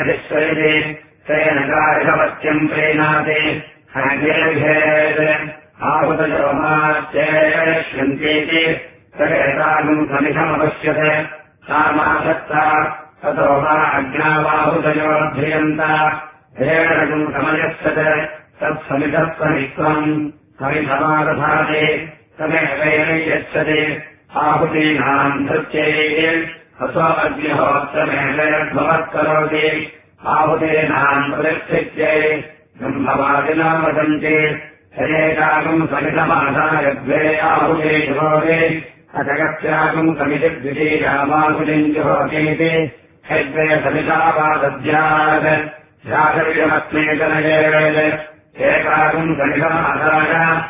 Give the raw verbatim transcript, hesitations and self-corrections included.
अधिस्वरिते तेन गार्हवत्यम् प्रीणाति हृदयभेद आहुतयोमाच्येष्यन्तीति सकेतागम् समिधमपश्यते सामासक्ता ततो वा अज्ञावाहुतयोऽभ्रियन्ता हेणगम् समयस्यते तत्समिधत्वमित्वम् समिधमादधाति तमेवेन यच्छति आहुतीनाम् धृत्यैः असो अग्निहोत्रमेवेद्भवत्करोति आहुतीनाम् प्रतिष्ठित्यै ब्रह्मवादिना वदन्ति हरेकागम् समिधमाधाय द्वे आहुते जुहोति अजगत्यागम् समितिद्वितीयामाहुतिम् जुहोतीति यद्वे समिधावादद्यात् शासविदमस्मेतनयेत् एकागम् समिधमाधाय